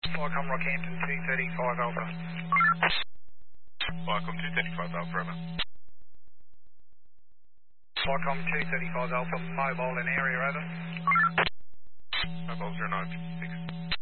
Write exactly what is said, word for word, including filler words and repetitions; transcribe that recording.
Flycom Rockhampton two thirty-five Alpha. Flycom two thirty-five Alpha, over. Flycom two thirty-five Alpha, mobile in area, over. Mobile zero nine six.